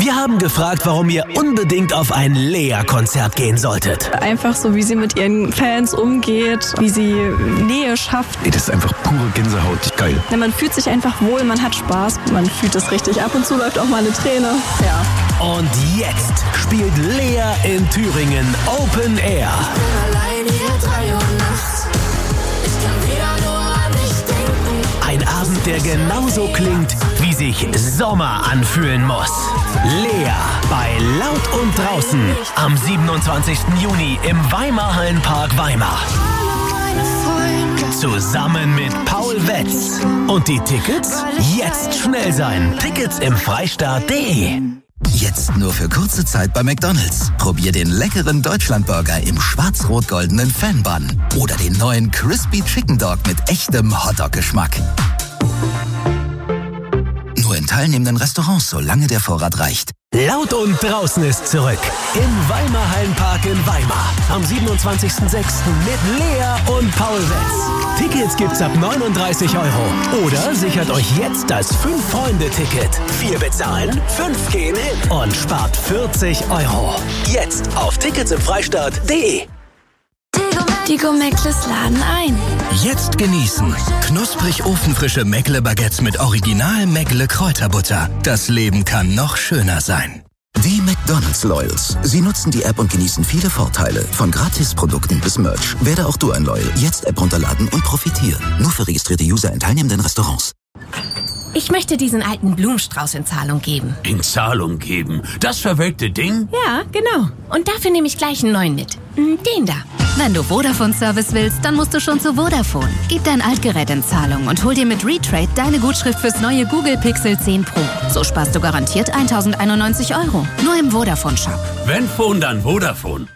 Wir haben gefragt, warum ihr unbedingt auf ein Lea-Konzert gehen solltet. Einfach so, wie sie mit ihren Fans umgeht, wie sie Nähe schafft. Das ist einfach pure Gänsehaut. Geil. Ja, man fühlt sich einfach wohl, man hat Spaß, man fühlt es richtig. Ab und zu läuft auch mal eine Träne. Ja. Und jetzt spielt Lea in Thüringen Open Air. Allein hier 3 Uhr nachts. Ich kann wieder nur an dich denken. Ein Abend, der genauso klingt, wie sich Sommer anfühlen muss. Lea bei Laut und Draußen am 27. Juni im Weimar-Hallenpark Weimar. Zusammen mit Paul Wetz. Und die Tickets? Jetzt schnell sein. Tickets im Freistaat.de. Jetzt nur für kurze Zeit bei McDonald's. Probier den leckeren Deutschlandburger im schwarz-rot-goldenen Fan-Bun. Oder den neuen Crispy Chicken Dog mit echtem Hotdog-Geschmack. Nur in teilnehmenden Restaurants, solange der Vorrat reicht. Laut und Draußen ist zurück. Im Weimar-Hallenpark in Weimar. Am 27.06. mit Lea und Paul Wetz. Tickets gibt's ab 39 €. Oder sichert euch jetzt das 5-Freunde-Ticket. 4 bezahlen, 5 gehen hin und spart 40 €. Jetzt auf ticketsimfreistaat.de. Die Go-Meckles laden ein. Jetzt genießen. Knusprig ofenfrische Meckle-Baguettes mit Original Meckle-Kräuterbutter. Das Leben kann noch schöner sein. Die McDonald's Loyals. Sie nutzen die App und genießen viele Vorteile. Von Gratisprodukten bis Merch. Werde auch du ein Loyal. Jetzt App runterladen und profitieren. Nur für registrierte User in teilnehmenden Restaurants. Ich möchte diesen alten Blumenstrauß in Zahlung geben. In Zahlung geben? Das verwelkte Ding? Ja, genau. Und dafür nehme ich gleich einen neuen mit. Den da. Wenn du Vodafone-Service willst, dann musst du schon zu Vodafone. Gib dein Altgerät in Zahlung und hol dir mit Retrade deine Gutschrift fürs neue Google Pixel 10 Pro. So sparst du garantiert 1.091 €. Nur im Vodafone-Shop. Wenn Phone, dann Vodafone.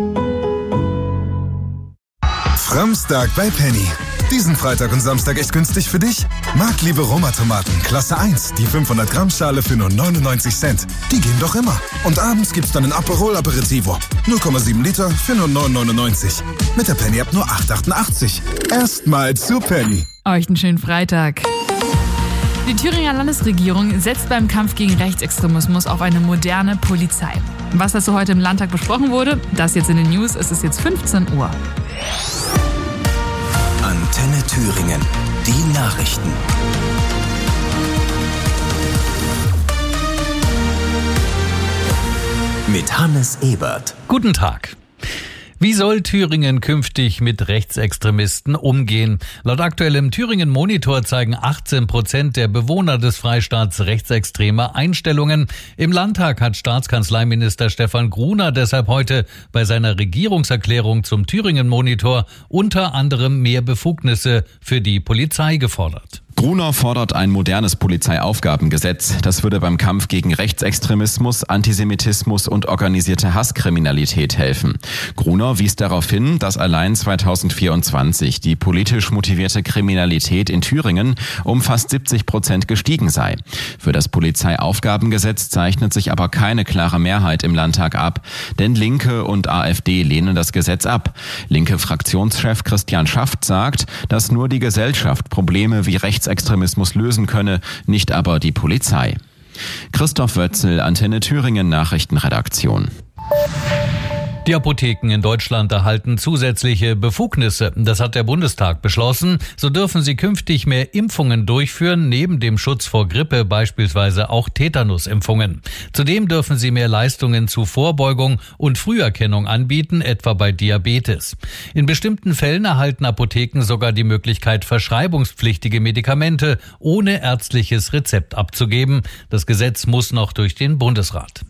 Framstag bei Penny. Diesen Freitag und Samstag echt günstig für dich? Marktliebe Roma-Tomaten, Klasse 1, die 500 Gramm Schale für nur 99 Cent. Die gehen doch immer. Und abends gibt's dann ein Aperol Aperitivo. 0,7 Liter für nur 9,99. Mit der Penny-App nur 8,88. Erstmal zu Penny. Euch einen schönen Freitag. Die Thüringer Landesregierung setzt beim Kampf gegen Rechtsextremismus auf eine moderne Polizei. Was dazu heute im Landtag besprochen wurde, das jetzt in den News. Es ist jetzt 15 Uhr. Antenne Thüringen. Die Nachrichten. Mit Hannes Ebert. Guten Tag. Wie soll Thüringen künftig mit Rechtsextremisten umgehen? Laut aktuellem Thüringen-Monitor zeigen 18% der Bewohner des Freistaats rechtsextreme Einstellungen. Im Landtag hat Staatskanzleiminister Stefan Gruner deshalb heute bei seiner Regierungserklärung zum Thüringen-Monitor unter anderem mehr Befugnisse für die Polizei gefordert. Gruner fordert ein modernes Polizeiaufgabengesetz. Das würde beim Kampf gegen Rechtsextremismus, Antisemitismus und organisierte Hasskriminalität helfen. Gruner wies darauf hin, dass allein 2024 die politisch motivierte Kriminalität in Thüringen um fast 70% gestiegen sei. Für das Polizeiaufgabengesetz zeichnet sich aber keine klare Mehrheit im Landtag ab, denn Linke und AfD lehnen das Gesetz ab. Linke Fraktionschef Christian Schaft sagt, dass nur die Gesellschaft Probleme wie Rechtsextremismus lösen könne, nicht aber die Polizei. Christoph Wötzel, Antenne Thüringen Nachrichtenredaktion. Die Apotheken in Deutschland erhalten zusätzliche Befugnisse. Das hat der Bundestag beschlossen. So dürfen sie künftig mehr Impfungen durchführen, neben dem Schutz vor Grippe beispielsweise auch Tetanusimpfungen. Zudem dürfen sie mehr Leistungen zu Vorbeugung und Früherkennung anbieten, etwa bei Diabetes. In bestimmten Fällen erhalten Apotheken sogar die Möglichkeit, verschreibungspflichtige Medikamente ohne ärztliches Rezept abzugeben. Das Gesetz muss noch durch den Bundesrat.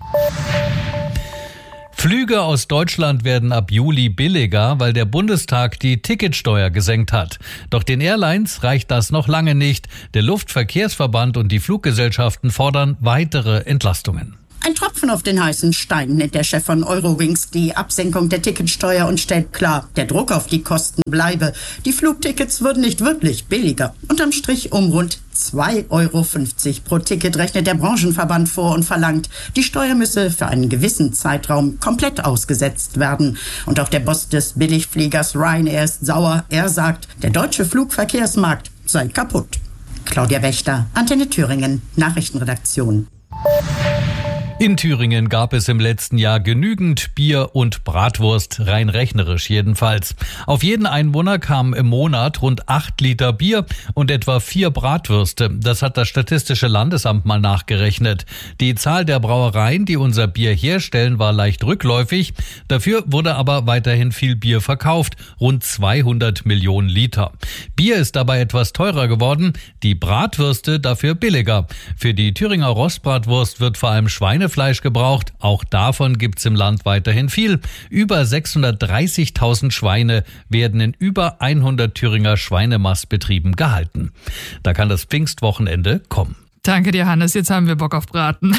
Flüge aus Deutschland werden ab Juli billiger, weil der Bundestag die Ticketsteuer gesenkt hat. Doch den Airlines reicht das noch lange nicht. Der Luftverkehrsverband und die Fluggesellschaften fordern weitere Entlastungen. Ein Tropfen auf den heißen Stein nennt der Chef von Eurowings die Absenkung der Ticketsteuer und stellt klar, der Druck auf die Kosten bleibe. Die Flugtickets würden nicht wirklich billiger. Unterm Strich um rund 2,50 € pro Ticket rechnet der Branchenverband vor und verlangt, die Steuer müsse für einen gewissen Zeitraum komplett ausgesetzt werden. Und auch der Boss des Billigfliegers Ryanair ist sauer. Er sagt, der deutsche Flugverkehrsmarkt sei kaputt. Claudia Wächter, Antenne Thüringen, Nachrichtenredaktion. In Thüringen gab es im letzten Jahr genügend Bier und Bratwurst, rein rechnerisch jedenfalls. Auf jeden Einwohner kamen im Monat rund 8 Liter Bier und etwa 4 Bratwürste. Das hat das Statistische Landesamt mal nachgerechnet. Die Zahl der Brauereien, die unser Bier herstellen, war leicht rückläufig. Dafür wurde aber weiterhin viel Bier verkauft, rund 200 Millionen Liter. Bier ist dabei etwas teurer geworden, die Bratwürste dafür billiger. Für die Thüringer Rostbratwurst wird vor allem Schweinefleisch gebraucht. Auch davon gibt's im Land weiterhin viel. Über 630.000 Schweine werden in über 100 Thüringer Schweinemastbetrieben gehalten. Da kann das Pfingstwochenende kommen. Danke dir, Hannes. Jetzt haben wir Bock auf Braten.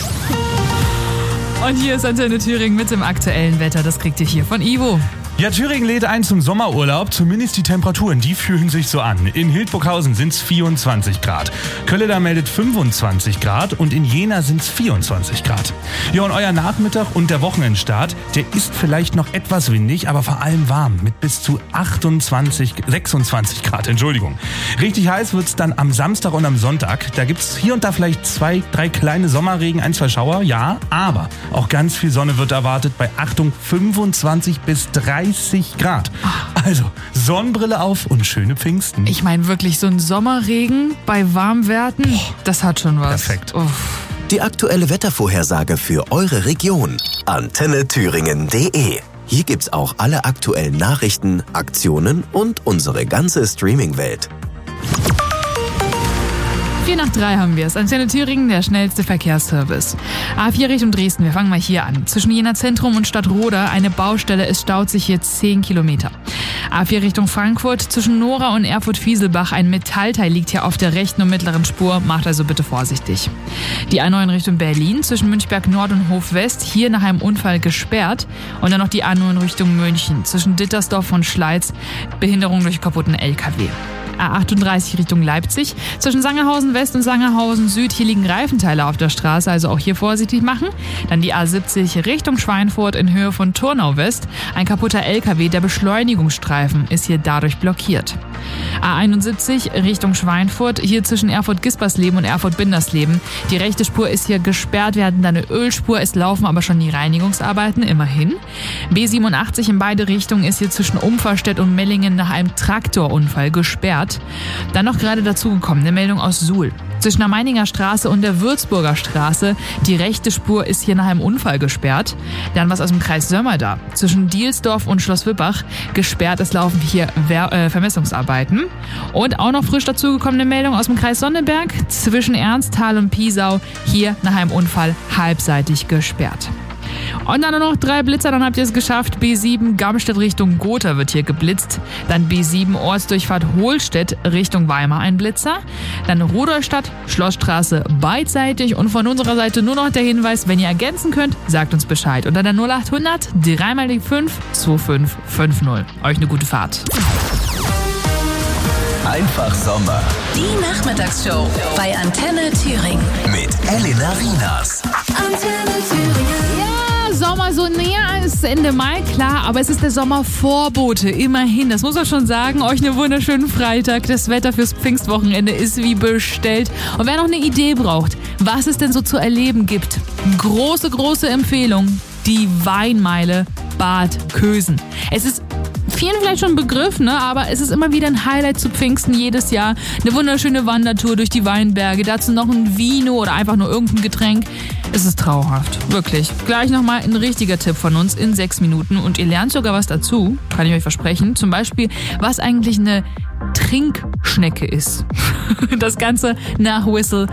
Und hier ist Antenne Thüringen mit dem aktuellen Wetter. Das kriegt ihr hier von Ivo. Ja, Thüringen lädt ein zum Sommerurlaub, zumindest die Temperaturen, die fühlen sich so an. In Hildburghausen sind es 24 Grad, Kölleda meldet 25 Grad und in Jena sind es 24 Grad. Ja, und euer Nachmittag und der Wochenendstart, der ist vielleicht noch etwas windig, aber vor allem warm mit bis zu 26 Grad, Entschuldigung. Richtig heiß wird's dann am Samstag und am Sonntag. Da gibt's hier und da vielleicht 2, 3 kleine Sommerregen, 1, 2 Schauer, ja, aber auch ganz viel Sonne wird erwartet bei, Achtung, 25 bis 30 Grad. Also Sonnenbrille auf und schöne Pfingsten. Ich meine wirklich, so ein Sommerregen bei Warmwerten, das hat schon was. Perfekt. Uff. Die aktuelle Wettervorhersage für eure Region. AntenneThüringen.de. Hier gibt's auch alle aktuellen Nachrichten, Aktionen und unsere ganze Streaming-Welt. 4:03 haben wir es. Antenne Thüringen, der schnellste Verkehrsservice. A4 Richtung Dresden, wir fangen mal hier an. Zwischen Jena Zentrum und Stadtroda eine Baustelle, es staut sich hier 10 Kilometer. A4 Richtung Frankfurt, zwischen Nora und Erfurt-Fieselbach, ein Metallteil liegt hier auf der rechten und mittleren Spur, macht also bitte vorsichtig. Die A9 Richtung Berlin, zwischen Münchberg Nord und Hof West, hier nach einem Unfall gesperrt. Und dann noch die A9 Richtung München, zwischen Dittersdorf und Schleiz, Behinderung durch kaputten LKW. A38 Richtung Leipzig, zwischen Sangerhausen West und Sangerhausen Süd, hier liegen Reifenteile auf der Straße, also auch hier vorsichtig machen. Dann die A70 Richtung Schweinfurt in Höhe von Turnau West, ein kaputter LKW, der Beschleunigungsstreifen ist hier dadurch blockiert. A71 Richtung Schweinfurt, hier zwischen Erfurt-Gispersleben und Erfurt-Bindersleben. Die rechte Spur ist hier gesperrt, wir hatten da eine Ölspur, es laufen aber schon die Reinigungsarbeiten, immerhin. B87 in beide Richtungen ist hier zwischen Umferstedt und Mellingen nach einem Traktorunfall gesperrt. Dann noch gerade dazugekommen, eine Meldung aus Suhl. Zwischen der Meininger Straße und der Würzburger Straße, die rechte Spur ist hier nach einem Unfall gesperrt. Dann was aus dem Kreis Sömmerda. Zwischen Dielsdorf und Schloss Wippach gesperrt, es laufen hier Vermessungsarbeiten. Und auch noch frisch dazugekommene Meldung aus dem Kreis Sonneberg. Zwischen Ernsthal und Piesau, hier nach einem Unfall halbseitig gesperrt. Und dann nur noch 3 Blitzer, dann habt ihr es geschafft. B7 Gamstedt Richtung Gotha wird hier geblitzt. Dann B7 Ortsdurchfahrt Hohlstedt Richtung Weimar ein Blitzer. Dann Rudolstadt, Schlossstraße beidseitig. Und von unserer Seite nur noch der Hinweis, wenn ihr ergänzen könnt, sagt uns Bescheid. Unter der 0800 3 die 5 2550. Euch eine gute Fahrt. Einfach Sommer. Die Nachmittagsshow bei Antenne Thüringen. Mit Elena Wieners. Antenne Thüringen. Ja, Sommer so näher als Ende Mai, klar, aber es ist der Sommervorbote, immerhin. Das muss man schon sagen. Euch einen wunderschönen Freitag. Das Wetter fürs Pfingstwochenende ist wie bestellt. Und wer noch eine Idee braucht, was es denn so zu erleben gibt, große Empfehlung, die Weinmeile Bad Kösen. Es ist vielen vielleicht schon ein Begriff, ne? Aber es ist immer wieder ein Highlight zu Pfingsten jedes Jahr. Eine wunderschöne Wandertour durch die Weinberge, dazu noch ein Vino oder einfach nur irgendein Getränk. Es ist traumhaft, wirklich. Gleich nochmal ein richtiger Tipp von uns in 6 Minuten und ihr lernt sogar was dazu, kann ich euch versprechen. Zum Beispiel, was eigentlich eine Trinkschnecke ist. Das Ganze nach Whistle